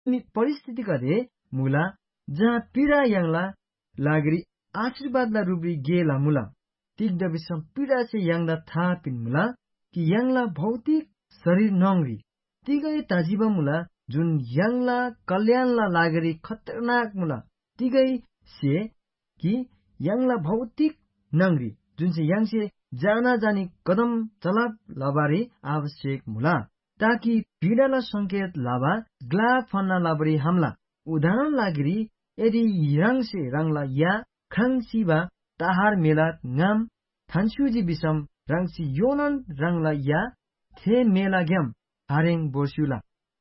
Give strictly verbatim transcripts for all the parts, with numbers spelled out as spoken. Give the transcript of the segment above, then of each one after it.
परिस्थिति कदे मुला जहाँ पीडा यांगला लागरी आशीर्वादला रूपरी गेला मुला तिग्द विषम पीडा से यांगदा था पिन मुला कि यांगला भौतिक शरीर नंगरी तिगै ताजिबा मुला जुन यांगला कल्याणला लागरी खतरनाक मुला तिगै से कि यांगला भौतिक नंगरी जुन से यांग से जाना जानी कदम चलाप लाबारी आवश्यक मुला ताकि पीडाला संकेत लाबा ग्ला फन्ना लाबरी हमला उदाहरण लागरी यदि रंग से रंगला या खंगसीबा ताहार मेला ngam थानसुजी बिसम रंगसी योनन रंगला या थे मेला ग्याम हारेंग बोर्सुला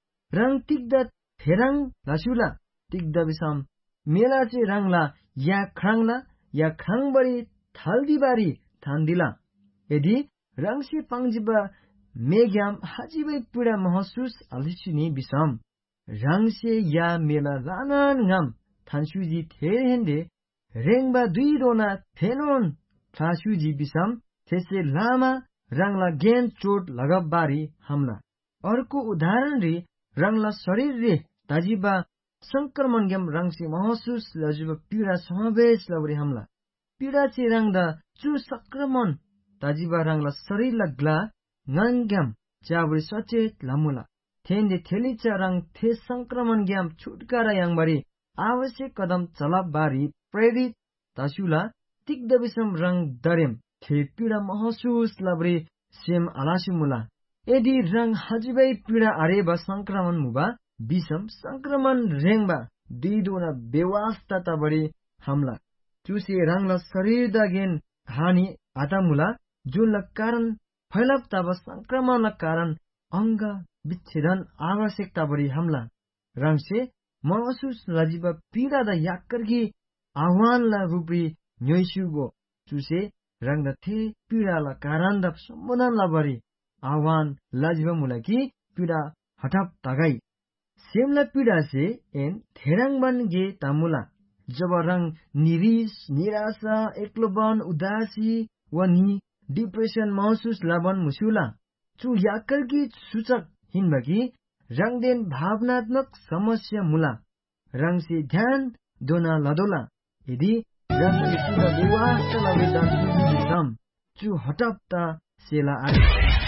रंग तिग्दा थेरंग लासुला तिग्दा बिसम मेला से रंगला या खंगला या खंगबरी थालदीबारी थांदिला यदि रंग से पंगजिबा मेग्याम हाजिबै पीड़ा महसूस अलिसुनी बिसम रंग से या मेला रानान ngam थानसुजी थेरेंदे रेंगबा दुई रोना थेनोन थासुजी बिसम थेसे लामा रंगला गेन चोट लगबारी हमला अर्को उदाहरण रे रंगला शरीर रे ताजिबा संक्रमण गेम रंग से महसूस लजिबा पीड़ा समावेश लबरी हमला पीड़ा से रंगदा चु संक्रमण ताजिबा रंगला शरीर लगला ngangam jabri सचेत लामुला थेंदे थेलिचा रंग थे संक्रमण ग्याम छुटकारा यांगबारी आवश्यक कदम चलाप बारी प्रेरित तासुला तिग्द विषम रंग दरेम थे पीड़ा महसूस लबरी सेम अलासुमुला यदि रंग हजिबै पीड़ा अरेबा संक्रमण मुबा विषम संक्रमण रेंगबा दिदोना बेवास्ता तबरी हमला चुसे रंगला शरीर दागेन हानि आतामुला जुनला कारण फैलाव तब संक्रमण कारण अंग विच्छेदन आवश्यकता बड़ी हमला रंग से महसूस लजिबा पीड़ा दा याकरगी आह्वान ला रूपी न्योइसुगो चुसे रंग थे पीड़ा ला कारण दा संबोधन ला बड़ी आह्वान लजिबा मुला की पीड़ा हटाप तगाई सेमला पीड़ा से एन थेरंग बन गे तामुला जब रंग निरीस निराशा एक्लोबन उदासी वनी डिप्रेशन महसूस लाबन मुसुला चु याकर की सूचक हिनबकी रंगदेन भावनात्मक समस्या मुला रंग से ध्यान दोना लदोला यदि रंग से विवाह लवेदन सम चु हटपता सेला आदि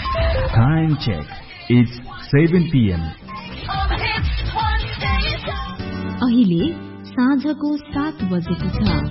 time check it's seven p m अहिले साँझको सात बजेको छ।